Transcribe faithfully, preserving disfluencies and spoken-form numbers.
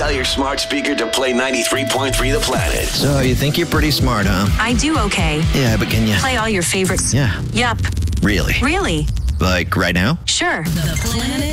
Tell your smart speaker to play ninety-three point three The Planet. So, you think you're pretty smart, huh? I do okay. Yeah, but can you... Play all your favorites. Yeah. Yup. Really? Really? Like right now? Sure. The Planet